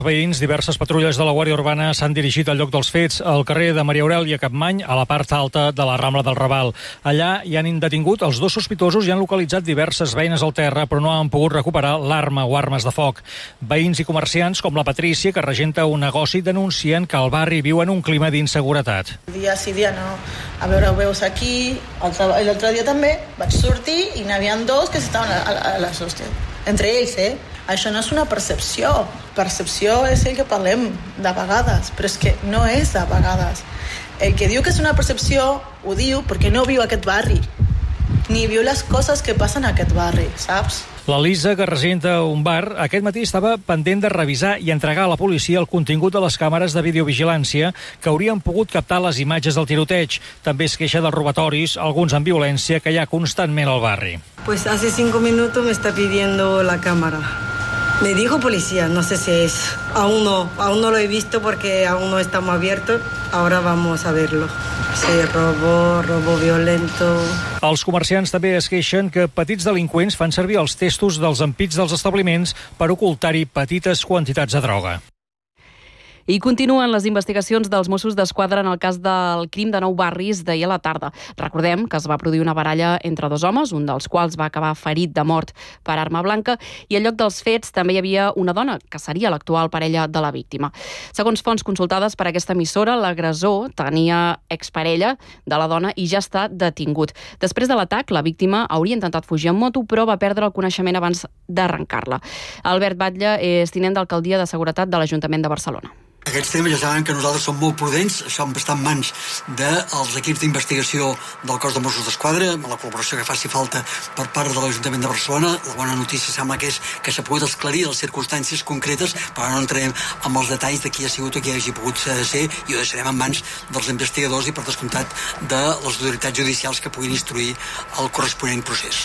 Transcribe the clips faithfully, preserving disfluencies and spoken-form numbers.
Veïns, diverses patrulles de la Guàrdia Urbana s'han dirigit al lloc dels fets, al carrer de Maria Aurèlia Capmany, a la part alta de la Rambla del Raval. Allà hi han detingut els dos sospitosos i han localitzat diverses beines al terra, però no han pogut recuperar l'arma o armes de foc. Veïns i comerciants, com la Patrícia, que regenta un negoci, denuncien que el barri viu en un clima d'inseguretat. Dia sí, dia no. A veure, ho veus aquí, l'altre dia també vaig sortir i n'hi havia dos que estaven a, a, a les hòsties. Entre ells, eh? Això no és una percepció. Percepció és el que parlem de vegades, però és que no és de vegades. El que diu que és una percepció ho diu perquè no viu aquest barri, ni viu les coses que passen a aquest barri, saps? La Lisa, que regenta un bar, aquest matí estava pendent de revisar i entregar a la policia el contingut de les càmeres de videovigilància que haurien pogut captar les imatges del tiroteig. També es queixa dels robatoris, alguns amb violència, que hi ha constantment al barri. Pues hace cinco minutos me está pidiendo la cámara. Me dijo policía, no sé si es. Aún no, aún no lo he visto porque aún no estamos abiertos. Ahora vamos a verlo. Sí, robo, robo violento. Els comerciants també es queixen que petits delinqüents fan servir els testos dels ampits dels establiments per ocultar-hi petites quantitats de droga. I continuen les investigacions dels Mossos d'Esquadra en el cas del crim de Nou Barris d'ahir a la tarda. Recordem que es va produir una baralla entre dos homes, un dels quals va acabar ferit de mort per arma blanca, i al lloc dels fets també hi havia una dona, que seria l'actual parella de la víctima. Segons fonts consultades per aquesta emissora, l'agressor tenia exparella de la dona i ja està detingut. Després de l'atac, la víctima hauria intentat fugir en moto, però va perdre el coneixement abans d'arrencar-la. Albert Batlle és tinent d'alcaldia de Seguretat de l'Ajuntament de Barcelona. Aquests temes ja saben que nosaltres som molt prudents, això està en mans dels equips d'investigació del cos de Mossos d'Esquadra, amb la col·laboració que faci falta per part de l'Ajuntament de Barcelona. La bona notícia sembla que és que s'ha pogut esclarir les circumstàncies concretes, però no entrarem amb els detalls de qui ha sigut o qui hagi pogut ser, i ho deixarem en mans dels investigadors i, per descomptat, de les autoritats judicials que puguin instruir el corresponent procés.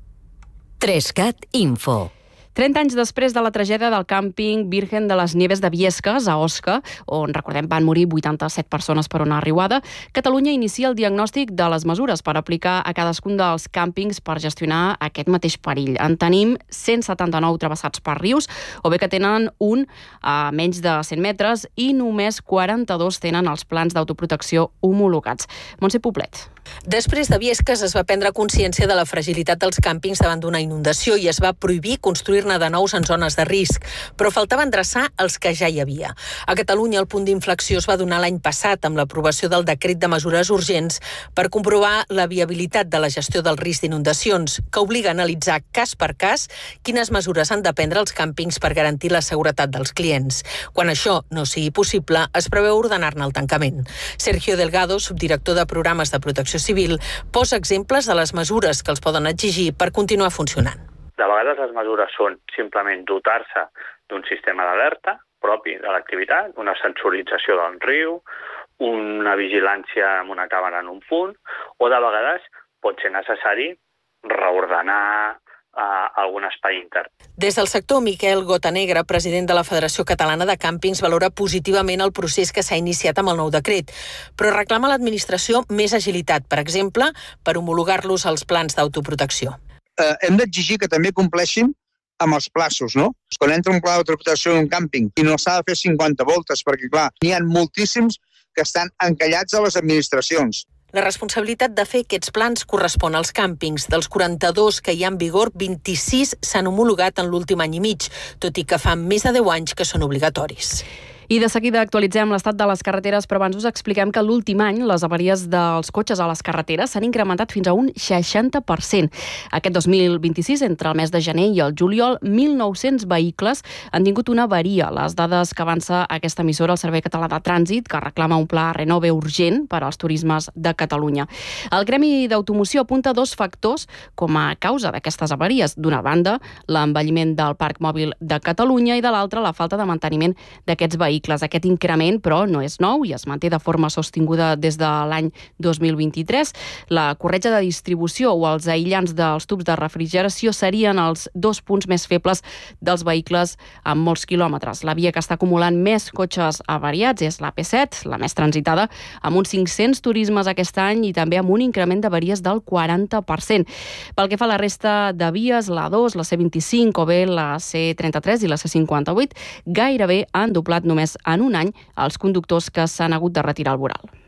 Trescat Info. trenta anys després de la tragèdia del càmping Virgen de les Nieves de Biescas, a Osca, on, recordem, van morir vuitanta-set persones per una riuada, Catalunya inicia el diagnòstic de les mesures per aplicar a cadascun dels càmpings per gestionar aquest mateix perill. En tenim cent setanta-nou travessats per rius, o bé que tenen un a menys de cent metres i només quaranta-dos tenen els plans d'autoprotecció homologats. Montse Poblet. Després de Biescas es va prendre consciència de la fragilitat dels càmpings davant d'una inundació i es va prohibir construir-ne de nous en zones de risc, però faltava endreçar els que ja hi havia. A Catalunya el punt d'inflexió es va donar l'any passat amb l'aprovació del decret de mesures urgents per comprovar la viabilitat de la gestió del risc d'inundacions, que obliga a analitzar cas per cas quines mesures han de prendre els càmpings per garantir la seguretat dels clients. Quan això no sigui possible, es preveu ordenar-ne el tancament. Sergio Delgado, subdirector de programes de protecció civil, posa exemples de les mesures que els poden exigir per continuar funcionant. De vegades les mesures són simplement dotar-se d'un sistema d'alerta propi de l'activitat, una sensorització del riu, una vigilància amb una càmera en un punt, o de vegades pot ser necessari reordenar a algun espai intern. Des del sector, Miquel Gotanegra, president de la Federació Catalana de Càmpings, valora positivament el procés que s'ha iniciat amb el nou decret, però reclama a l'administració més agilitat, per exemple, per homologar-los als plans d'autoprotecció. Eh, hem d'exigir que també compleixin amb els plaços, no? Quan entra un pla d'autoprotecció en un càmping i no s'ha de fer cinquanta voltes, perquè, clar, n'hi ha moltíssims que estan encallats a les administracions. La responsabilitat de fer aquests plans correspon als càmpings. Dels quaranta-dos que hi ha en vigor, vint-i-sis s'han homologat en l'últim any i mig, tot i que fa més de deu anys que són obligatoris. I de seguida actualitzem l'estat de les carreteres, però abans us expliquem que l'últim any les avaries dels cotxes a les carreteres s'han incrementat fins a un seixanta per cent. Aquest dos mil vint-i-sis, entre el mes de gener i el juliol, mil nou-cents vehicles han tingut una avaria. Les dades que avança aquesta emissora, el Servei Català de Trànsit, que reclama un pla Renove urgent per als turismes de Catalunya. El Gremi d'Automoció apunta dos factors com a causa d'aquestes avaries. D'una banda, l'envelliment del parc mòbil de Catalunya i de l'altra, la falta de manteniment d'aquests vehicles. vehicles. Aquest increment, però, no és nou i es manté de forma sostinguda des de l'any dos mil vint-i-tres. La corretja de distribució o els aïllants dels tubs de refrigeració serien els dos punts més febles dels vehicles amb molts quilòmetres. La via que està acumulant més cotxes avariats és la P set, la més transitada, amb uns cinc-cents turismes aquest any i també amb un increment d'averies del quaranta per cent. Pel que fa a la resta de vies, la A dos, la C vint-i-cinc o bé la C trenta-tres i la C cinquanta-vuit, gairebé han doblat només en un any els conductors que s'han hagut de retirar al voral.